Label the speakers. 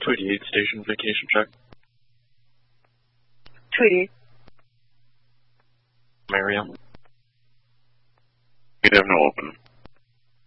Speaker 1: 288 station vacation check.
Speaker 2: 288.
Speaker 1: Mariam.
Speaker 3: We'd have no open.